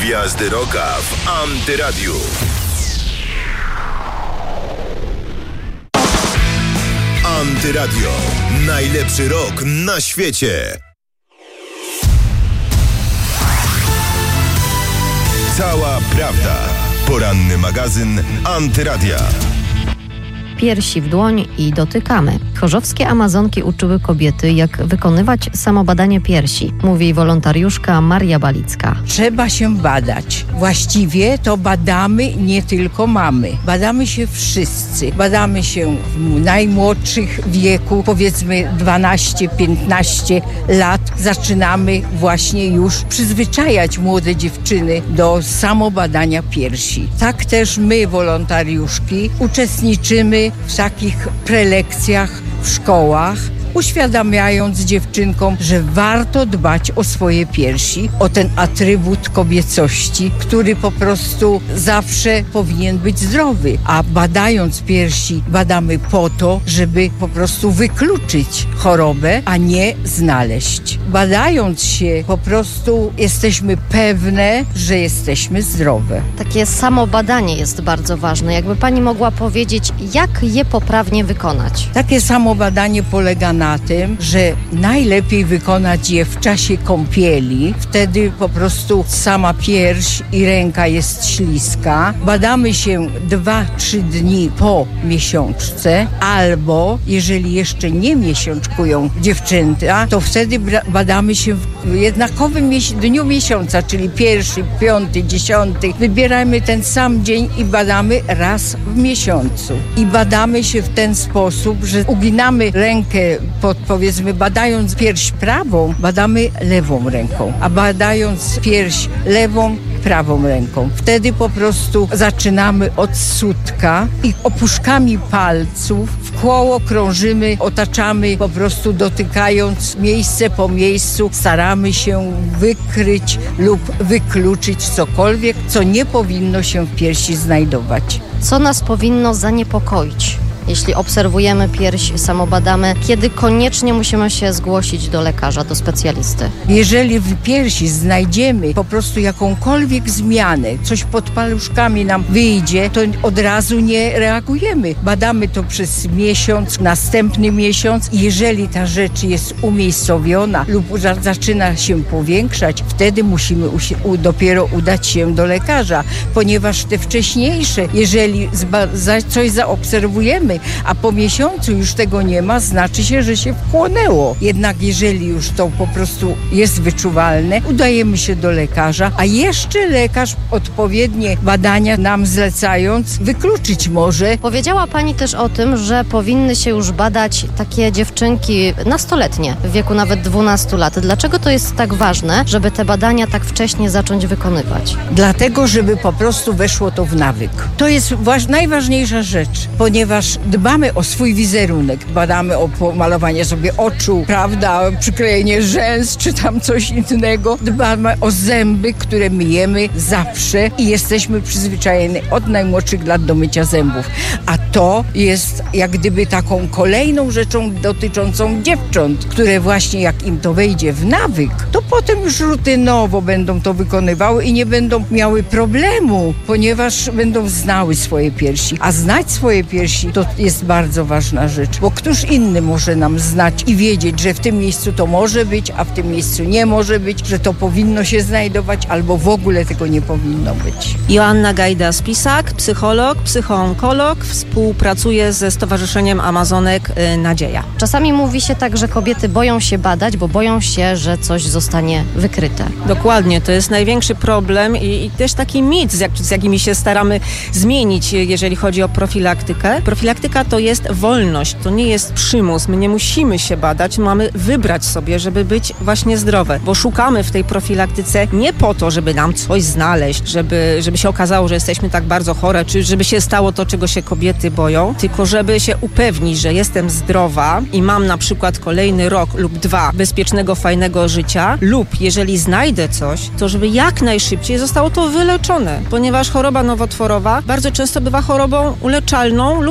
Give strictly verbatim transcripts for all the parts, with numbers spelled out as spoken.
Gwiazdy Rocka w Antyradiu. Antyradio. Najlepszy rock na świecie. Cała prawda. Poranny magazyn Antyradia. Piersi w dłoń i dotykamy. Chorzowskie Amazonki uczyły kobiety, jak wykonywać samobadanie piersi, mówi wolontariuszka Maria Balicka. Trzeba się badać. Właściwie to badamy nie tylko mamy. Badamy się wszyscy. Badamy się w najmłodszych wieku, powiedzmy dwanaście piętnaście lat. Zaczynamy właśnie już przyzwyczajać młode dziewczyny do samobadania piersi. Tak też my, wolontariuszki, uczestniczymy w takich prelekcjach w szkołach, uświadamiając dziewczynkom, że warto dbać o swoje piersi, o ten atrybut kobiecości, który po prostu zawsze powinien być zdrowy. A badając piersi, badamy po to, żeby po prostu wykluczyć chorobę, a nie znaleźć. Badając się, po prostu jesteśmy pewne, że jesteśmy zdrowe. Takie samobadanie jest bardzo ważne. Jakby pani mogła powiedzieć, jak je poprawnie wykonać? Takie samobadanie polega na tym, że najlepiej wykonać je w czasie kąpieli. Wtedy po prostu sama pierś i ręka jest śliska. Badamy się dwa trzy dni po miesiączce, albo jeżeli jeszcze nie miesiączkują dziewczęta, to wtedy badamy się w jednakowym dniu miesiąca, czyli pierwszy, piąty, dziesiąty. Wybieramy ten sam dzień i badamy raz w miesiącu. I badamy się w ten sposób, że uginamy rękę pod, powiedzmy, badając pierś prawą, badamy lewą ręką, a badając pierś lewą, prawą ręką. Wtedy po prostu zaczynamy od sutka i opuszkami palców w koło krążymy, otaczamy, po prostu dotykając miejsce po miejscu, staramy się wykryć lub wykluczyć cokolwiek, co nie powinno się w piersi znajdować. Co nas powinno zaniepokoić? Jeśli obserwujemy pierś, samobadamy, kiedy koniecznie musimy się zgłosić do lekarza, do specjalisty? Jeżeli w piersi znajdziemy po prostu jakąkolwiek zmianę, coś pod paluszkami nam wyjdzie, to od razu nie reagujemy. Badamy to przez miesiąc, następny miesiąc. Jeżeli ta rzecz jest umiejscowiona lub zaczyna się powiększać, wtedy musimy u- dopiero udać się do lekarza, ponieważ te wcześniejsze, jeżeli zba- coś zaobserwujemy, a po miesiącu już tego nie ma, znaczy się, że się wchłonęło. Jednak jeżeli już to po prostu jest wyczuwalne, udajemy się do lekarza, a jeszcze lekarz odpowiednie badania nam zlecając wykluczyć może. Powiedziała pani też o tym, że powinny się już badać takie dziewczynki nastoletnie, w wieku nawet dwunastu lat. Dlaczego to jest tak ważne, żeby te badania tak wcześnie zacząć wykonywać? Dlatego, żeby po prostu weszło to w nawyk. To jest waż- najważniejsza rzecz, ponieważ dbamy o swój wizerunek, badamy o pomalowanie sobie oczu, prawda, przyklejenie rzęs, czy tam coś innego. Dbamy o zęby, które myjemy zawsze i jesteśmy przyzwyczajeni od najmłodszych lat do mycia zębów. A to jest jak gdyby taką kolejną rzeczą dotyczącą dziewcząt, które właśnie jak im to wejdzie w nawyk, to potem już rutynowo będą to wykonywały i nie będą miały problemu, ponieważ będą znały swoje piersi. A znać swoje piersi to jest bardzo ważna rzecz, bo któż inny może nam znać i wiedzieć, że w tym miejscu to może być, a w tym miejscu nie może być, że to powinno się znajdować, albo w ogóle tego nie powinno być. Joanna Gajda-Spisak, psycholog, psychoonkolog, współpracuje ze Stowarzyszeniem Amazonek Nadzieja. Czasami mówi się tak, że kobiety boją się badać, bo boją się, że coś zostanie wykryte. Dokładnie, to jest największy problem i, i też taki mit, z, jak, z jakimi się staramy zmienić, jeżeli chodzi o profilaktykę. Profilaktyka to jest wolność, to nie jest przymus. My nie musimy się badać, mamy wybrać sobie, żeby być właśnie zdrowe, bo szukamy w tej profilaktyce nie po to, żeby nam coś znaleźć, żeby, żeby się okazało, że jesteśmy tak bardzo chore, czy żeby się stało to, czego się kobiety boją, tylko żeby się upewnić, że jestem zdrowa i mam na przykład kolejny rok lub dwa bezpiecznego, fajnego życia, lub jeżeli znajdę coś, to żeby jak najszybciej zostało to wyleczone, ponieważ choroba nowotworowa bardzo często bywa chorobą uleczalną lub przewlekłą.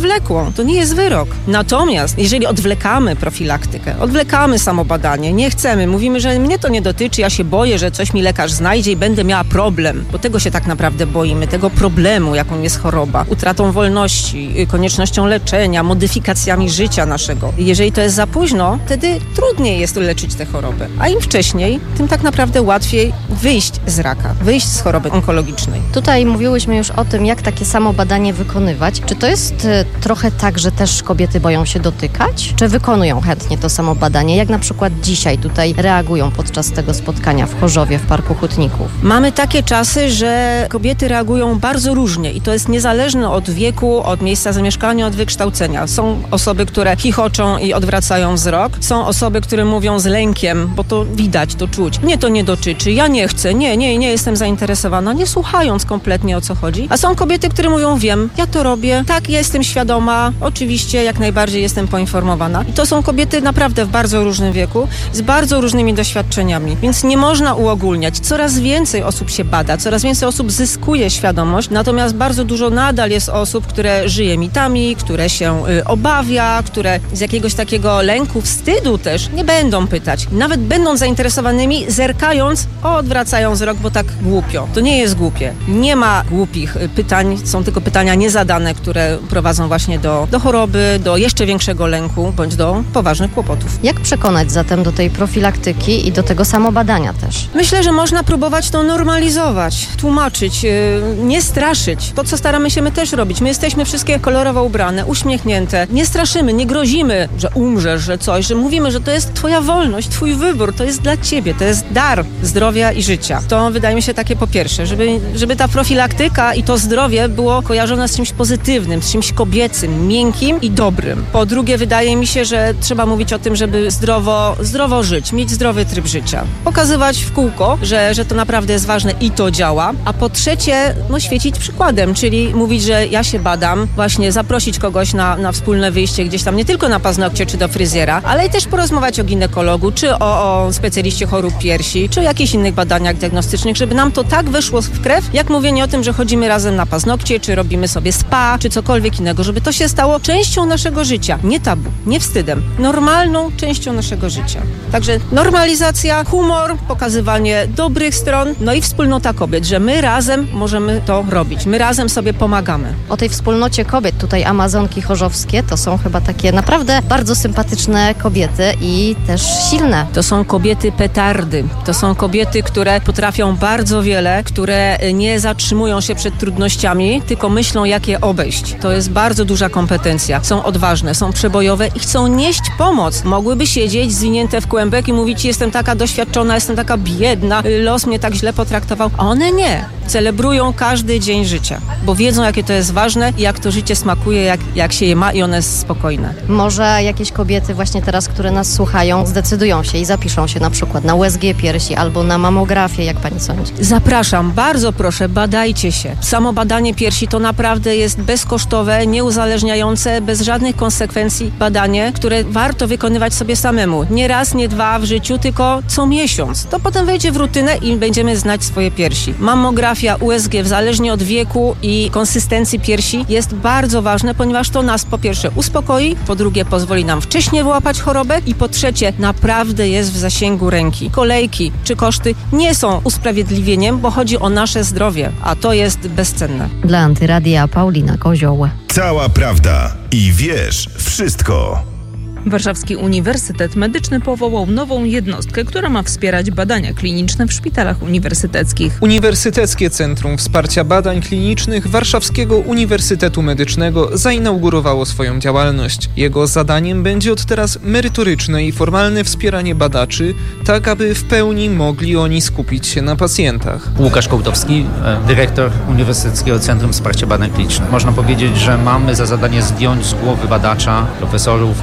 odwlekłą. To nie jest wyrok. Natomiast jeżeli odwlekamy profilaktykę, odwlekamy samobadanie, nie chcemy, mówimy, że mnie to nie dotyczy, ja się boję, że coś mi lekarz znajdzie i będę miała problem, bo tego się tak naprawdę boimy, tego problemu, jaką jest choroba, utratą wolności, koniecznością leczenia, modyfikacjami życia naszego. Jeżeli to jest za późno, wtedy trudniej jest leczyć tę chorobę. A im wcześniej, tym tak naprawdę łatwiej wyjść z raka, wyjść z choroby onkologicznej. Tutaj mówiłyśmy już o tym, jak takie samo badanie wykonywać. Czy to jest y, trochę tak, że też kobiety boją się dotykać? Czy wykonują chętnie to samo badanie? Jak na przykład dzisiaj tutaj reagują podczas tego spotkania w Chorzowie, w Parku Hutników? Mamy takie czasy, że kobiety reagują bardzo różnie i to jest niezależne od wieku, od miejsca zamieszkania, od wykształcenia. Są osoby, które chichoczą i odwracają wzrok. Są osoby, które mówią z lękiem, bo to widać, to czuć. Mnie to nie dotyczy, ja nie chcę, nie, nie, nie jestem zainteresowana, nie słuchając kompletnie, o co chodzi. A są kobiety, które mówią, wiem, ja to robię, tak, ja jestem świadoma, oczywiście jak najbardziej jestem poinformowana. I to są kobiety naprawdę w bardzo różnym wieku, z bardzo różnymi doświadczeniami, więc nie można uogólniać. Coraz więcej osób się bada, coraz więcej osób zyskuje świadomość, natomiast bardzo dużo nadal jest osób, które żyje mitami, które się y, obawia, które z jakiegoś takiego lęku, wstydu też nie będą pytać. Nawet będą zainteresowanymi, zerkając, odwracają wzrok, bo tak głupio. To nie jest głupie. Nie ma głupich pytań, są tylko pytania niezadane, które prowadzą właśnie do, do choroby, do jeszcze większego lęku, bądź do poważnych kłopotów. Jak przekonać zatem do tej profilaktyki i do tego samobadania też? Myślę, że można próbować to normalizować, tłumaczyć, yy, nie straszyć. To, co staramy się my też robić. My jesteśmy wszystkie kolorowo ubrane, uśmiechnięte. Nie straszymy, nie grozimy, że umrzesz, że coś, że mówimy, że to jest twoja wolność, twój wybór, to jest dla ciebie, to jest dar zdrowia i życia. To wydaje mi się takie po pierwsze, żeby, żeby ta profilaktyka i to zdrowie było kojarzone z czymś pozytywnym, z czymś kobiecym, miękkim i dobrym. Po drugie, wydaje mi się, że trzeba mówić o tym, żeby zdrowo, zdrowo żyć, mieć zdrowy tryb życia. Pokazywać w kółko, że, że to naprawdę jest ważne i to działa. A po trzecie, no świecić przykładem, czyli mówić, że ja się badam, właśnie zaprosić kogoś na, na wspólne wyjście gdzieś tam, nie tylko na paznokcie czy do fryzjera, ale i też porozmawiać o ginekologu, czy o, o specjaliście chorób piersi, czy o jakichś innych badaniach diagnostycznych, żeby nam to tak weszło w krew, jak mówienie o tym, że chodzimy razem na paznokcie, czy robimy sobie spa, czy cokolwiek innego, żeby to się stało częścią naszego życia. Nie tabu, nie wstydem. Normalną częścią naszego życia. Także normalizacja, humor, pokazywanie dobrych stron, no i wspólnota kobiet, że my razem możemy to robić. My razem sobie pomagamy. O tej wspólnocie kobiet, tutaj Amazonki chorzowskie, to są chyba takie naprawdę bardzo sympatyczne kobiety i też silne. To są kobiety petardy. To są kobiety, które potrafią bardzo wiele, które nie zatrzymują się przed trudnościami, tylko myślą, jak je obejść. To jest bardzo duża kompetencja. Są odważne, są przebojowe i chcą nieść pomoc. Mogłyby siedzieć zwinięte w kłębek i mówić, jestem taka doświadczona, jestem taka biedna, los mnie tak źle potraktował. A one nie. Celebrują każdy dzień życia, bo wiedzą, jakie to jest ważne i jak to życie smakuje, jak, jak się je ma i one jest spokojne. Może jakieś kobiety właśnie teraz, które nas słuchają, zdecydują się i zapiszą się na przykład na U S G piersi albo na mamografię, jak pani sądzi? Zapraszam, bardzo proszę, badajcie się. Samo badanie piersi to naprawdę jest bezkosztowe, nieuzależniające, bez żadnych konsekwencji badanie, które warto wykonywać sobie samemu. Nie raz, nie dwa w życiu, tylko co miesiąc. To potem wejdzie w rutynę i będziemy znać swoje piersi. Mamografia, U S G, zależnie od wieku i konsystencji piersi, jest bardzo ważne, ponieważ to nas po pierwsze uspokoi, po drugie pozwoli nam wcześniej wyłapać chorobę i po trzecie naprawdę jest w zasięgu ręki. Kolejki czy koszty nie są usprawiedliwieniem, bo chodzi o nasze zdrowie, a to jest bezcenne. Dla Antyradia Paulina Kozioł. Cała prawda i wiesz wszystko. Warszawski Uniwersytet Medyczny powołał nową jednostkę, która ma wspierać badania kliniczne w szpitalach uniwersyteckich. Uniwersyteckie Centrum Wsparcia Badań Klinicznych Warszawskiego Uniwersytetu Medycznego zainaugurowało swoją działalność. Jego zadaniem będzie od teraz merytoryczne i formalne wspieranie badaczy, tak aby w pełni mogli oni skupić się na pacjentach. Łukasz Kołtowski, dyrektor Uniwersyteckiego Centrum Wsparcia Badań Klinicznych. Można powiedzieć, że mamy za zadanie zdjąć z głowy badacza, profesorów, kierowników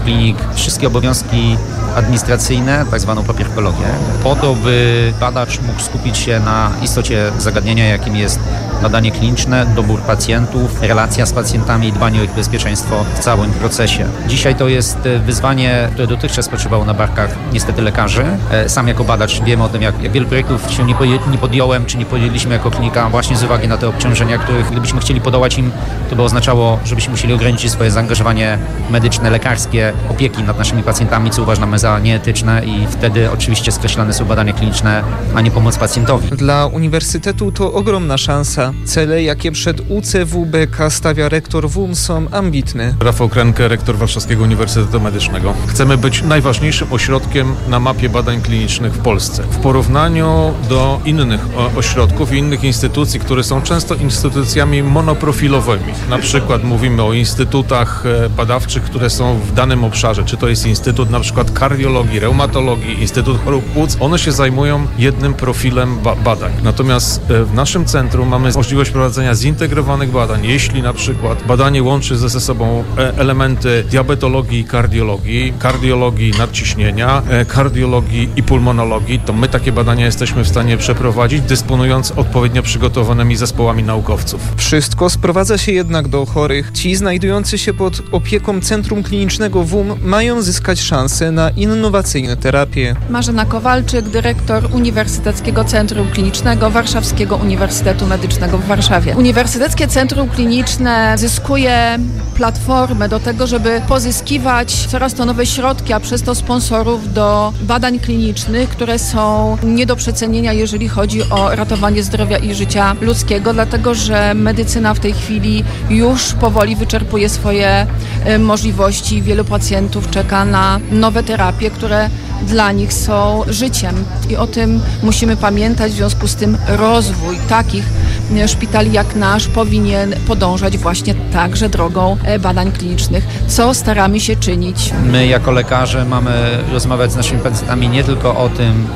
Dla Uniwersytetu to ogromna szansa. Cele, jakie przed U C W B K stawia rektor W U M, są ambitne. Rafał Krenke, rektor Warszawskiego Uniwersytetu Medycznego. Chcemy być najważniejszym ośrodkiem na mapie badań klinicznych w Polsce. W porównaniu do innych ośrodków i innych instytucji, które są często instytucjami monoprofilowymi. Na przykład mówimy o instytutach badawczych, które są w danym obszarze. Czy to jest instytut na przykład kardiologii, reumatologii, Instytut Chorób Płuc. One się zajmują jednym profilem ba- badań. Natomiast w naszym centrum mamy możliwość prowadzenia zintegrowanych badań. Jeśli na przykład badanie łączy ze sobą elementy diabetologii i kardiologii, kardiologii nadciśnienia, kardiologii i pulmonologii, to my takie badania jesteśmy w stanie przeprowadzić, dysponując odpowiednio przygotowanymi zespołami naukowców. Wszystko sprowadza się jednak do chorych. Ci znajdujący się pod opieką Centrum Klinicznego W U M mają zyskać szansę na innowacyjne terapie. Marzena Kowalczyk, dyrektor Uniwersyteckiego Centrum Klinicznego Warszawskiego Uniwersytetu Medycznego w Warszawie. Uniwersyteckie Centrum Kliniczne zyskuje platformę do tego, żeby pozyskiwać coraz to nowe środki, a przez to sponsorów do badań klinicznych, które są nie do przecenienia, jeżeli chodzi o ratowanie zdrowia i życia ludzkiego, dlatego że medycyna w tej chwili już powoli wyczerpuje swoje możliwości. Wielu pacjentów czeka na nowe terapie, które dla nich są życiem i o tym musimy pamiętać. W związku z tym rozwój takich szpitali jak nasz powinien podążać właśnie także drogą badań klinicznych, co staramy się czynić. My jako lekarze mamy rozmawiać z naszymi pacjentami nie tylko o tym,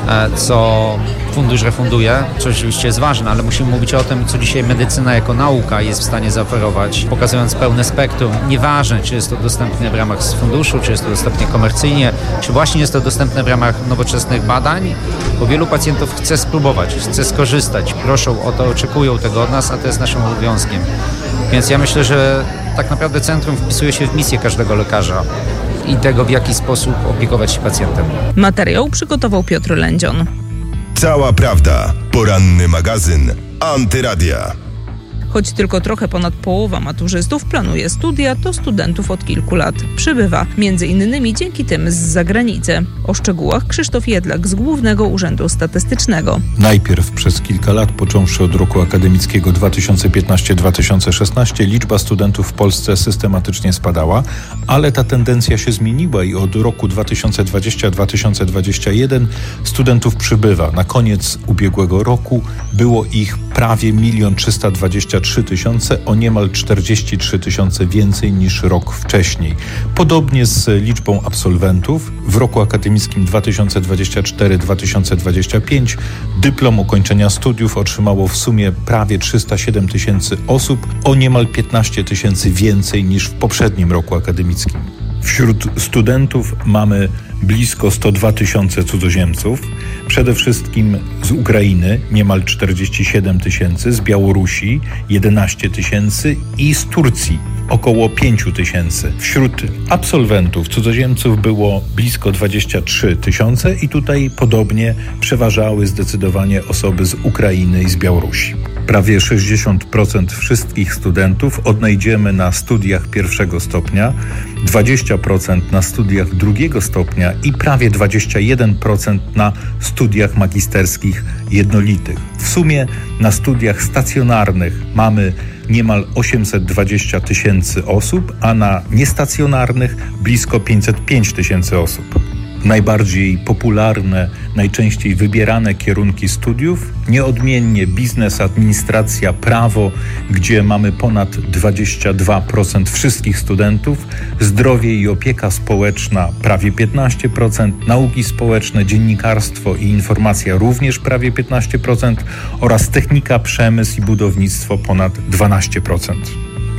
co fundusz refunduje, co oczywiście jest ważne, ale musimy mówić o tym, co dzisiaj medycyna jako nauka jest w stanie zaoferować, pokazując pełne spektrum. Nieważne, czy jest to dostępne w ramach z funduszu, czy jest to dostępne komercyjnie, czy właśnie jest to dostępne w ramach nowoczesnych badań, bo wielu pacjentów chce spróbować, chce skorzystać, proszą o to, oczekują tego od nas, a to jest naszym obowiązkiem. Więc ja myślę, że tak naprawdę centrum wpisuje się w misję każdego lekarza i tego, w jaki sposób opiekować się pacjentem. Materiał przygotował Piotr Lędzion. Cała prawda. Poranny magazyn Antyradia. Choć tylko trochę ponad połowa maturzystów planuje studia, to studentów od kilku lat przybywa. Między innymi dzięki tym z zagranicy. O szczegółach Krzysztof Jedlak z Głównego Urzędu Statystycznego. Najpierw przez kilka lat, począwszy od roku akademickiego dwa tysiące piętnaście dwa tysiące szesnaście, liczba studentów w Polsce systematycznie spadała, ale ta tendencja się zmieniła i od roku dwa tysiące dwudziestego dwa tysiące dwudziestego pierwszego studentów przybywa. Na koniec ubiegłego roku było ich prawie milion trzysta dwadzieścia trzy tysiące, o niemal czterdzieści trzy tysiące więcej niż rok wcześniej. Podobnie z liczbą absolwentów. W roku akademickim dwa tysiące dwudziestego czwartego dwa tysiące dwudziestego piątego dyplom ukończenia studiów otrzymało w sumie prawie trzysta siedem tysięcy osób, o niemal piętnaście tysięcy więcej niż w poprzednim roku akademickim. Wśród studentów mamy blisko sto dwa tysiące cudzoziemców, przede wszystkim z Ukrainy niemal czterdzieści siedem tysięcy, z Białorusi jedenaście tysięcy i z Turcji około pięć tysięcy. Wśród absolwentów cudzoziemców było blisko dwadzieścia trzy tysiące i tutaj podobnie przeważały zdecydowanie osoby z Ukrainy i z Białorusi. Prawie sześćdziesiąt procent wszystkich studentów odnajdziemy na studiach pierwszego stopnia, dwadzieścia procent na studiach drugiego stopnia i prawie dwadzieścia jeden procent na studiach magisterskich jednolitych. W sumie na studiach stacjonarnych mamy niemal osiemset dwadzieścia tysięcy osób, a na niestacjonarnych blisko pięćset pięć tysięcy osób. Najbardziej popularne, najczęściej wybierane kierunki studiów, nieodmiennie biznes, administracja, prawo, gdzie mamy ponad dwadzieścia dwa procent wszystkich studentów, zdrowie i opieka społeczna prawie piętnaście procent, nauki społeczne, dziennikarstwo i informacja również prawie piętnaście procent oraz technika, przemysł i budownictwo ponad dwanaście procent.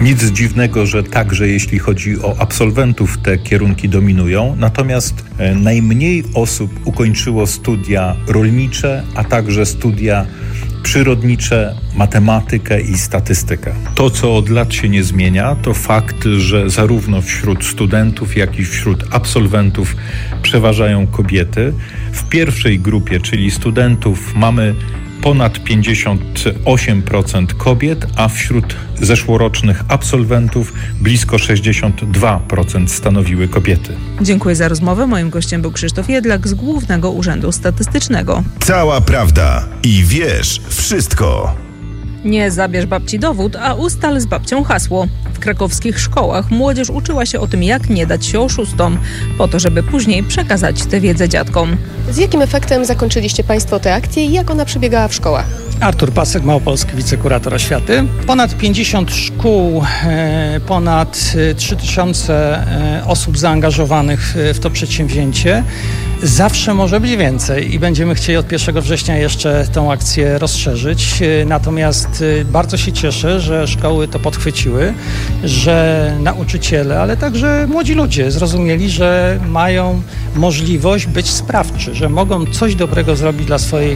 Nic dziwnego, że także jeśli chodzi o absolwentów te kierunki dominują, natomiast najmniej osób ukończyło studia rolnicze, a także studia przyrodnicze, matematykę i statystykę. To, co od lat się nie zmienia, to fakt, że zarówno wśród studentów, jak i wśród absolwentów przeważają kobiety. W pierwszej grupie, czyli studentów, mamy ponad pięćdziesiąt osiem procent kobiet, a wśród zeszłorocznych absolwentów blisko sześćdziesiąt dwa procent stanowiły kobiety. Dziękuję za rozmowę. Moim gościem był Krzysztof Jedlak z Głównego Urzędu Statystycznego. Cała prawda i wiesz wszystko. Nie zabierz babci dowód, a ustal z babcią hasło. W krakowskich szkołach młodzież uczyła się o tym, jak nie dać się oszustom, po to, żeby później przekazać tę wiedzę dziadkom. Z jakim efektem zakończyliście Państwo tę akcję i jak ona przebiegała w szkołach? Artur Pasek, Małopolski, wicekurator oświaty. Ponad pięćdziesiąt szkół, ponad trzy tysiące osób zaangażowanych w to przedsięwzięcie. Zawsze może być więcej i będziemy chcieli od pierwszego września jeszcze tę akcję rozszerzyć. Natomiast bardzo się cieszę, że szkoły to podchwyciły, że nauczyciele, ale także młodzi ludzie zrozumieli, że mają możliwość być sprawczy, że mogą coś dobrego zrobić dla swojej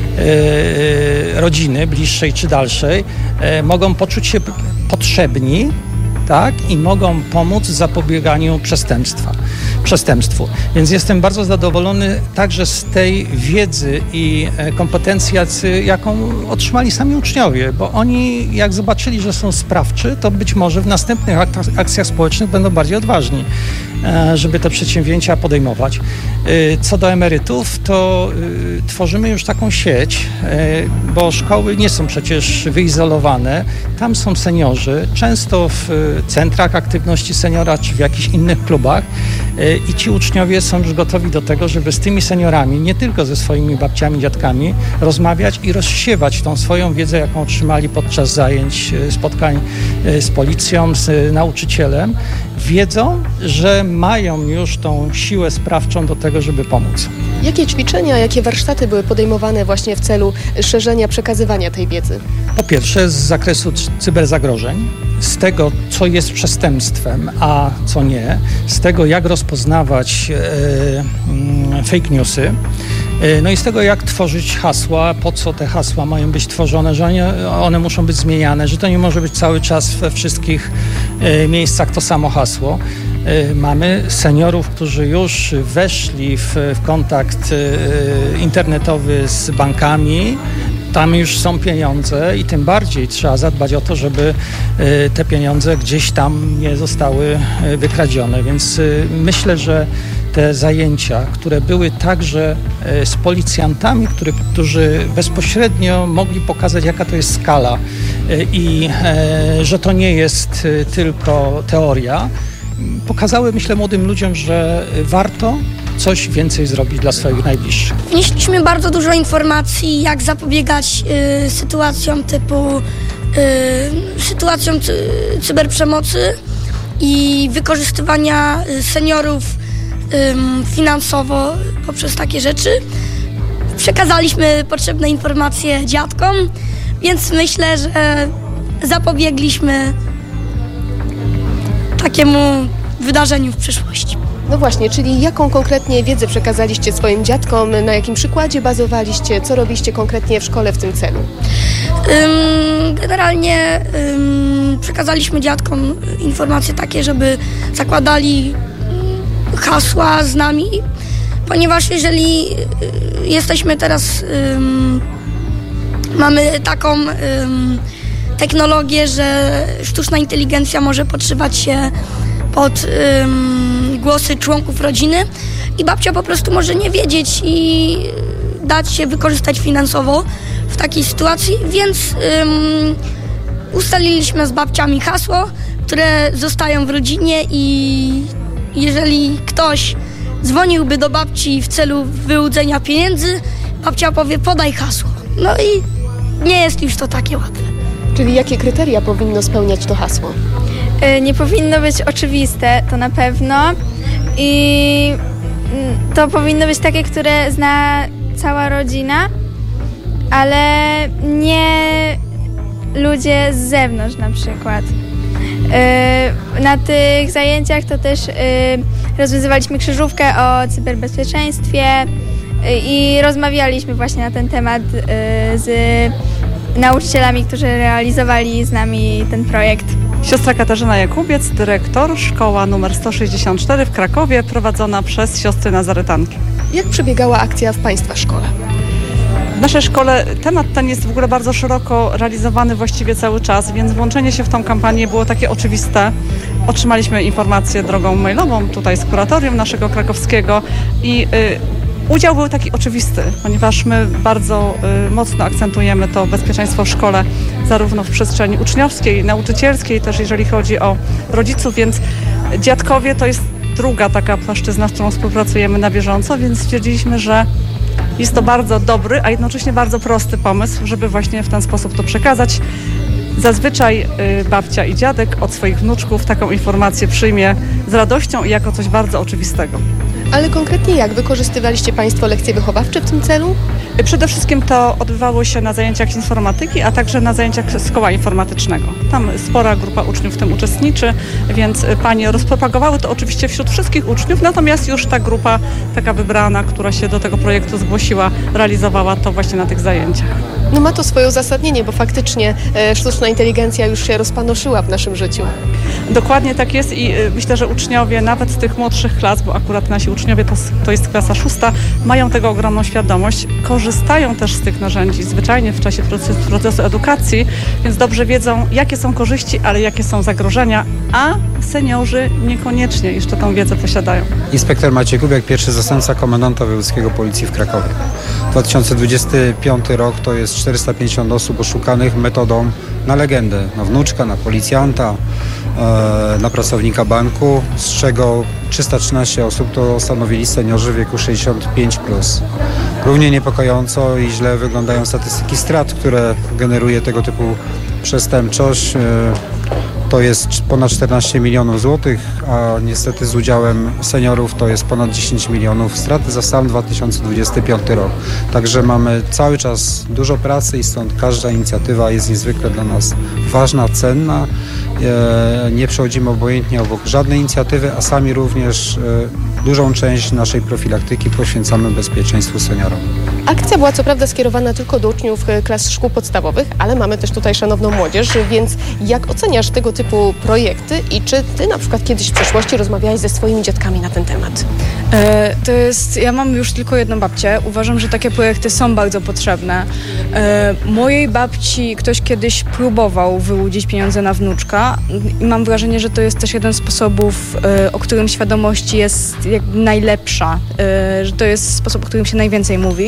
e, rodziny, bliższej czy dalszej, e, mogą poczuć się potrzebni, tak, i mogą pomóc w zapobieganiu przestępstwa, przestępstwu. Więc jestem bardzo zadowolony także z tej wiedzy i kompetencji, jaką otrzymali sami uczniowie, bo oni jak zobaczyli, że są sprawczy, to być może w następnych akcjach społecznych będą bardziej odważni, żeby te przedsięwzięcia podejmować. Co do emerytów, to tworzymy już taką sieć, bo szkoły nie są przecież wyizolowane. Tam są seniorzy, często w centrach aktywności seniora czy w jakichś innych klubach i ci uczniowie są już gotowi do tego, żeby z tymi seniorami, nie tylko ze swoimi babciami, dziadkami, rozmawiać i rozsiewać tą swoją wiedzę, jaką otrzymali podczas zajęć, spotkań z policją, z nauczycielem. Wiedzą, że mają już tą siłę sprawczą do tego, żeby pomóc. Jakie ćwiczenia, jakie warsztaty były podejmowane właśnie w celu szerzenia, przekazywania tej wiedzy? Po pierwsze z zakresu cyberzagrożeń, z tego, co jest przestępstwem, a co nie, z tego, jak rozpoznawać e, fake newsy, e, no i z tego, jak tworzyć hasła, po co te hasła mają być tworzone, że one, one muszą być zmieniane, że to nie może być cały czas we wszystkich e, miejscach to samo hasło. E, mamy seniorów, którzy już weszli w, w kontakt e, internetowy z bankami. Tam już są pieniądze i tym bardziej trzeba zadbać o to, żeby te pieniądze gdzieś tam nie zostały wykradzione. Więc myślę, że te zajęcia, które były także z policjantami, który, którzy bezpośrednio mogli pokazać, jaka to jest skala i że to nie jest tylko teoria, pokazały, myślę, młodym ludziom, że warto coś więcej zrobić dla swoich najbliższych. Wnieśliśmy bardzo dużo informacji, jak zapobiegać y, sytuacjom typu y, sytuacjom cy, cyberprzemocy i wykorzystywania seniorów y, finansowo poprzez takie rzeczy. Przekazaliśmy potrzebne informacje dziadkom, więc myślę, że zapobiegliśmy takiemu wydarzeniu w przyszłości. No właśnie, czyli jaką konkretnie wiedzę przekazaliście swoim dziadkom, na jakim przykładzie bazowaliście, co robiliście konkretnie w szkole w tym celu? Generalnie przekazaliśmy dziadkom informacje takie, żeby zakładali hasła z nami, ponieważ jeżeli jesteśmy teraz, mamy taką technologię, że sztuczna inteligencja może podszywać się pod ym, głosy członków rodziny i babcia po prostu może nie wiedzieć i dać się wykorzystać finansowo w takiej sytuacji, więc ym, ustaliliśmy z babciami hasło, które zostają w rodzinie i jeżeli ktoś dzwoniłby do babci w celu wyłudzenia pieniędzy, babcia powie: podaj hasło. No i nie jest już to takie łatwe. Czyli jakie kryteria powinno spełniać to hasło? Nie powinno być oczywiste, to na pewno, i to powinno być takie, które zna cała rodzina, ale nie ludzie z zewnątrz na przykład. Na tych zajęciach to też rozwiązywaliśmy krzyżówkę o cyberbezpieczeństwie i rozmawialiśmy właśnie na ten temat z nauczycielami, którzy realizowali z nami ten projekt. Siostra Katarzyna Jakubiec, dyrektor, szkoła numer sto sześćdziesiąt cztery w Krakowie, prowadzona przez siostry nazaretanki. Jak przebiegała akcja w Państwa szkole? W naszej szkole temat ten jest w ogóle bardzo szeroko realizowany właściwie cały czas, więc włączenie się w tą kampanię było takie oczywiste. Otrzymaliśmy informację drogą mailową tutaj z kuratorium naszego krakowskiego i y, udział był taki oczywisty, ponieważ my bardzo y, mocno akcentujemy to bezpieczeństwo w szkole, zarówno w przestrzeni uczniowskiej, nauczycielskiej, też jeżeli chodzi o rodziców, więc dziadkowie to jest druga taka płaszczyzna, z którą współpracujemy na bieżąco, więc stwierdziliśmy, że jest to bardzo dobry, a jednocześnie bardzo prosty pomysł, żeby właśnie w ten sposób to przekazać. Zazwyczaj y, babcia i dziadek od swoich wnuczków taką informację przyjmie z radością i jako coś bardzo oczywistego. Ale konkretnie jak wykorzystywaliście Państwo lekcje wychowawcze w tym celu? Przede wszystkim to odbywało się na zajęciach z informatyki, a także na zajęciach z koła informatycznego. Tam spora grupa uczniów w tym uczestniczy, więc panie rozpropagowały to oczywiście wśród wszystkich uczniów, natomiast już ta grupa taka wybrana, która się do tego projektu zgłosiła, realizowała to właśnie na tych zajęciach. No ma to swoje uzasadnienie, bo faktycznie e, sztuczna inteligencja już się rozpanoszyła w naszym życiu. Dokładnie tak jest i y, myślę, że uczniowie nawet z tych młodszych klas, bo akurat nasi uczniowie to, to jest klasa szósta, mają tego ogromną świadomość, korzystają też z tych narzędzi zwyczajnie w czasie procesu, procesu edukacji, więc dobrze wiedzą, jakie są korzyści, ale jakie są zagrożenia, a seniorzy niekoniecznie jeszcze tą wiedzę posiadają. Inspektor Maciej Kubiak, pierwszy zastępca komendanta wojewódzkiego Policji w Krakowie. dwa tysiące dwudziesty piąty rok to jest czterysta pięćdziesiąt osób oszukanych metodą na legendę, na wnuczka, na policjanta, e, na pracownika banku, z czego trzysta trzynaście osób to stanowili seniorzy w wieku sześćdziesiąt pięć plus. Równie niepokojąco i źle wyglądają statystyki strat, które generuje tego typu przestępczość. E, To jest ponad czternaście milionów złotych, a niestety z udziałem seniorów to jest ponad dziesięć milionów straty za sam dwa tysiące dwudziesty piąty rok. Także mamy cały czas dużo pracy i stąd każda inicjatywa jest niezwykle dla nas ważna, cenna. Nie przechodzimy obojętnie obok żadnej inicjatywy, a sami również dużą część naszej profilaktyki poświęcamy bezpieczeństwu seniorom. Akcja była co prawda skierowana tylko do uczniów klas szkół podstawowych, ale mamy też tutaj szanowną młodzież, więc jak oceniasz tego typu projekty i czy ty na przykład kiedyś w przeszłości rozmawiałeś ze swoimi dziadkami na ten temat? E, to jest, ja mam już tylko jedną babcię. Uważam, że takie projekty są bardzo potrzebne. E, mojej babci ktoś kiedyś próbował wyłudzić pieniądze na wnuczka i mam wrażenie, że to jest też jeden z sposobów, e, o którym świadomość jest jak najlepsza, e, że to jest sposób, o którym się najwięcej mówi.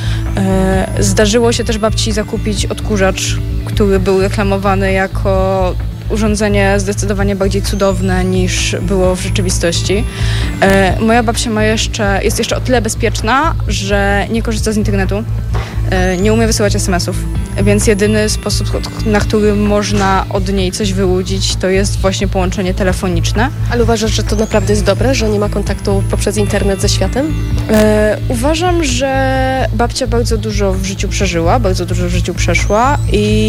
E, zdarzyło się też babci zakupić odkurzacz, który był reklamowany jako urządzenie zdecydowanie bardziej cudowne niż było w rzeczywistości. E, moja babcia ma jeszcze, jest jeszcze o tyle bezpieczna, że nie korzysta z internetu, e, nie umie wysyłać es em esów, więc jedyny sposób, na który można od niej coś wyłudzić, to jest właśnie połączenie telefoniczne. Ale uważasz, że to naprawdę jest dobre, że nie ma kontaktu poprzez internet ze światem? E, uważam, że babcia bardzo dużo w życiu przeżyła, bardzo dużo w życiu przeszła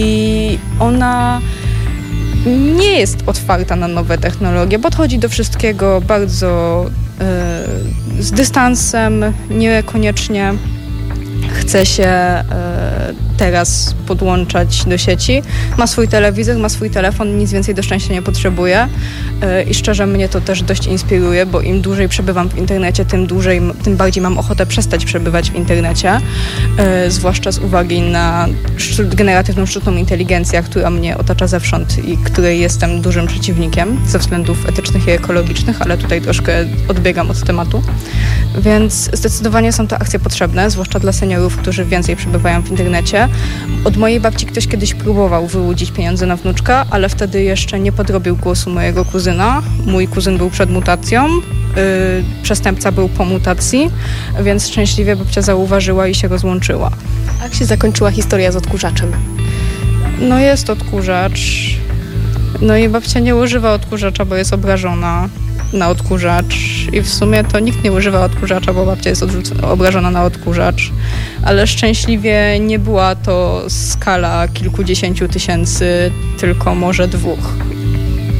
i ona nie jest otwarta na nowe technologie, podchodzi do wszystkiego bardzo y, z dystansem, niekoniecznie chce się y, teraz podłączać do sieci. Ma swój telewizor, ma swój telefon, nic więcej do szczęścia nie potrzebuje y, i szczerze mnie to też dość inspiruje, bo im dłużej przebywam w internecie, tym dłużej, tym bardziej mam ochotę przestać przebywać w internecie, y, zwłaszcza z uwagi na sztu- generatywną sztuczną inteligencję, która mnie otacza zewsząd i której jestem dużym przeciwnikiem ze względów etycznych i ekologicznych, ale tutaj troszkę odbiegam od tematu. Więc zdecydowanie są to akcje potrzebne, zwłaszcza dla seniorów, którzy więcej przebywają w internecie. Od mojej babci ktoś kiedyś próbował wyłudzić pieniądze na wnuczka, ale wtedy jeszcze nie podrobił głosu mojego kuzyna. Mój kuzyn był przed mutacją, yy, przestępca był po mutacji, więc szczęśliwie babcia zauważyła i się rozłączyła. A jak się zakończyła historia z odkurzaczem? No jest odkurzacz. No i babcia nie używa odkurzacza, bo jest obrażona na odkurzacz i w sumie to nikt nie używa odkurzacza, bo babcia jest odrzuc- obrażona na odkurzacz, ale szczęśliwie nie była to skala kilkudziesięciu tysięcy, tylko może dwóch.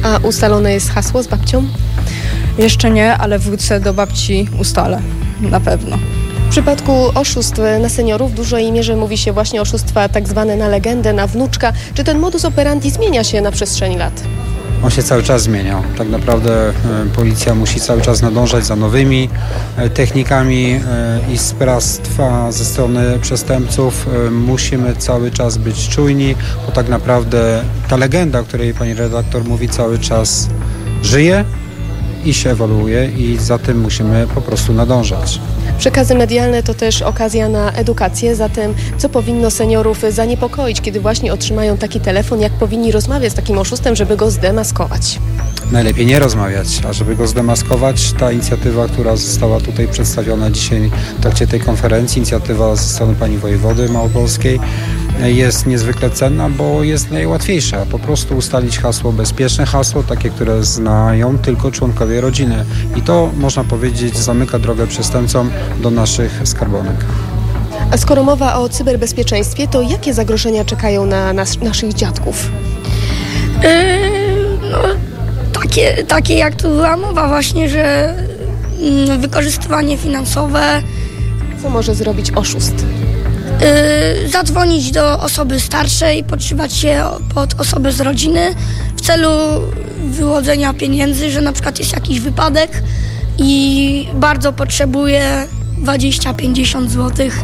A ustalone jest hasło z babcią? Jeszcze nie, ale wrócę do babci, ustalę. Na pewno. W przypadku oszustw na seniorów w dużej mierze mówi się właśnie oszustwa tak zwane na legendę, na wnuczka. Czy ten modus operandi zmienia się na przestrzeni lat? On się cały czas zmienia. Tak naprawdę e, policja musi cały czas nadążać za nowymi e, technikami e, i sprawstwa ze strony przestępców. E, musimy cały czas być czujni, bo tak naprawdę ta legenda, o której pani redaktor mówi, cały czas żyje i się ewoluuje i za tym musimy po prostu nadążać. Przekazy medialne to też okazja na edukację, zatem co powinno seniorów zaniepokoić, kiedy właśnie otrzymają taki telefon, jak powinni rozmawiać z takim oszustem, żeby go zdemaskować? Najlepiej nie rozmawiać, a żeby go zdemaskować, ta inicjatywa, która została tutaj przedstawiona dzisiaj w trakcie tej konferencji, inicjatywa ze strony pani wojewody małopolskiej, jest niezwykle cenna, bo jest najłatwiejsza. Po prostu ustalić hasło, bezpieczne hasło, takie, które znają tylko członkowie rodziny. I to, można powiedzieć, zamyka drogę przestępcom do naszych skarbonek. A skoro mowa o cyberbezpieczeństwie, to jakie zagrożenia czekają na nas, naszych dziadków? Yy, no, takie, takie jak tu była mowa właśnie, że mm, wykorzystywanie finansowe. Co może zrobić oszust? Yy, zadzwonić do osoby starszej, podszywać się pod osobę z rodziny w celu wyłudzenia pieniędzy, że na przykład jest jakiś wypadek i bardzo potrzebuje dwadzieścia pięćdziesiąt złotych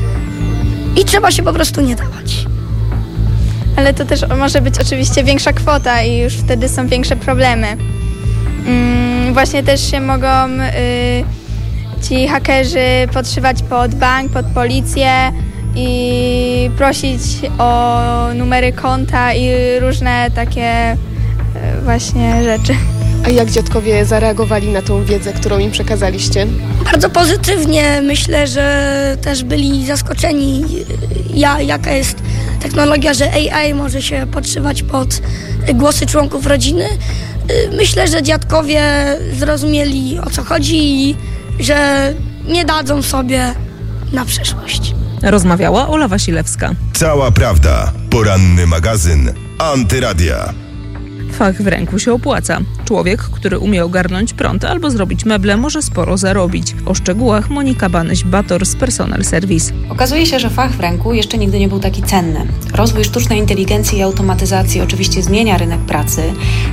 i trzeba się po prostu nie dawać. Ale to też może być oczywiście większa kwota i już wtedy są większe problemy. Mm, właśnie też się mogą y, ci hakerzy podszywać pod bank, pod policję i prosić o numery konta i różne takie y, właśnie rzeczy. A jak dziadkowie zareagowali na tą wiedzę, którą im przekazaliście? Bardzo pozytywnie. Myślę, że też byli zaskoczeni, ja, jaka jest technologia, że A I może się podszywać pod głosy członków rodziny. Myślę, że dziadkowie zrozumieli, o co chodzi i że nie dadzą sobie na przyszłość. Rozmawiała Ola Wasilewska. Cała prawda. Poranny magazyn Antyradia. Fach w ręku się opłaca. Człowiek, który umie ogarnąć prąd albo zrobić meble, może sporo zarobić. O szczegółach Monika Banyś-Bator z Personal Service. Okazuje się, że fach w ręku jeszcze nigdy nie był taki cenny. Rozwój sztucznej inteligencji i automatyzacji oczywiście zmienia rynek pracy,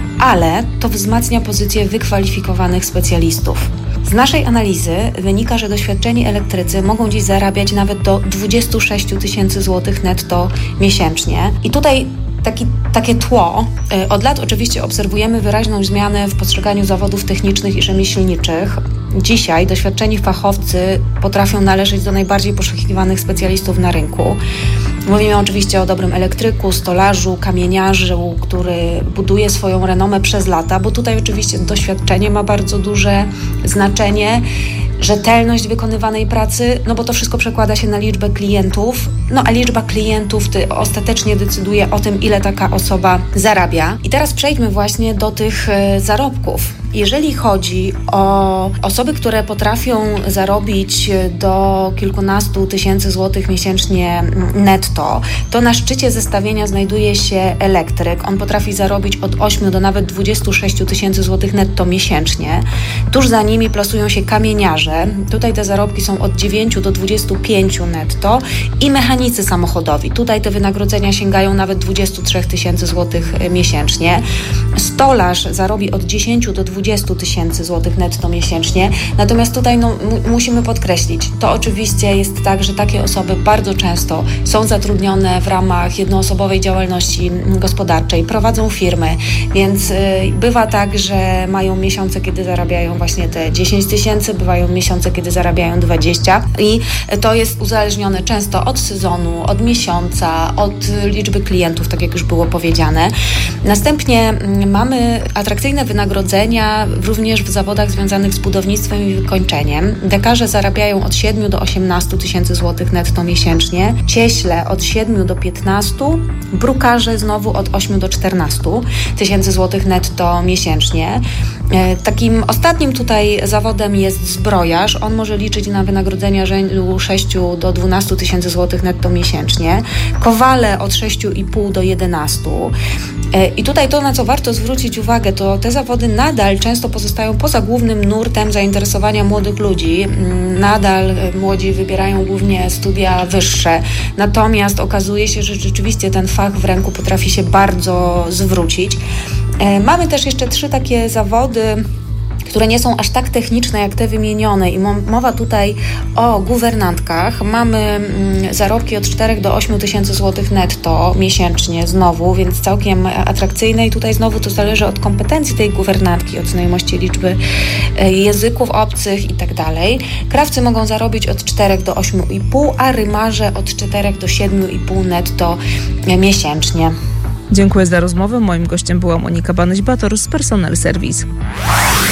ale to wzmacnia pozycję wykwalifikowanych specjalistów. Z naszej analizy wynika, że doświadczeni elektrycy mogą dziś zarabiać nawet do dwadzieścia sześć tysięcy złotych netto miesięcznie. I tutaj Taki, takie tło. Od lat oczywiście obserwujemy wyraźną zmianę w postrzeganiu zawodów technicznych i rzemieślniczych. Dzisiaj doświadczeni fachowcy potrafią należeć do najbardziej poszukiwanych specjalistów na rynku. Mówimy oczywiście o dobrym elektryku, stolarzu, kamieniarzu, który buduje swoją renomę przez lata, bo tutaj oczywiście doświadczenie ma bardzo duże znaczenie. Rzetelność wykonywanej pracy, no bo to wszystko przekłada się na liczbę klientów, no a liczba klientów ty, ostatecznie decyduje o tym, ile taka osoba zarabia. I teraz przejdźmy właśnie do tych e, zarobków. Jeżeli chodzi o osoby, które potrafią zarobić do kilkunastu tysięcy złotych miesięcznie netto, to na szczycie zestawienia znajduje się elektryk. On potrafi zarobić od ośmiu do nawet dwudziestu sześciu tysięcy złotych netto miesięcznie. Tuż za nimi plasują się kamieniarze. Tutaj te zarobki są od dziewięciu do dwudziestu pięciu netto i mechanicy samochodowi. Tutaj te wynagrodzenia sięgają nawet dwudziestu trzech tysięcy złotych miesięcznie. Stolarz zarobi od dziesięciu do dwudziestu tysięcy złotych netto miesięcznie. Natomiast tutaj no, m- musimy podkreślić, to oczywiście jest tak, że takie osoby bardzo często są zatrudnione w ramach jednoosobowej działalności gospodarczej, prowadzą firmy, więc y, bywa tak, że mają miesiące, kiedy zarabiają właśnie te dziesięć tysięcy, bywają miesiące, kiedy zarabiają dwadzieścia i to jest uzależnione często od sezonu, od miesiąca, od liczby klientów, tak jak już było powiedziane. Następnie mamy atrakcyjne wynagrodzenia również w zawodach związanych z budownictwem i wykończeniem. Dekarze zarabiają od siedmiu do osiemnastu tysięcy złotych netto miesięcznie, cieśle od siedmiu do piętnastu, brukarze znowu od ośmiu do czternastu tysięcy złotych netto miesięcznie. Takim ostatnim tutaj zawodem jest zbrojarz. On może liczyć na wynagrodzenia rzędu sześć do dwunastu tysięcy złotych netto miesięcznie. Kowale od sześciu i pół do jedenastu. I tutaj to, na co warto zwrócić uwagę, to te zawody nadal często pozostają poza głównym nurtem zainteresowania młodych ludzi. Nadal młodzi wybierają głównie studia wyższe. Natomiast okazuje się, że rzeczywiście ten fach w ręku potrafi się bardzo zwrócić. Mamy też jeszcze trzy takie zawody, które nie są aż tak techniczne jak te wymienione i mowa tutaj o guwernantkach. Mamy zarobki od czterech do ośmiu tysięcy złotych netto miesięcznie znowu, więc całkiem atrakcyjne i tutaj znowu to zależy od kompetencji tej guwernantki, od znajomości liczby języków obcych i tak dalej. Krawcy mogą zarobić od czterech do ośmiu i pół, a rymarze od czterech do siedmiu i pół netto miesięcznie. Dziękuję za rozmowę. Moim gościem była Monika Banyś-Bator z Personel Service.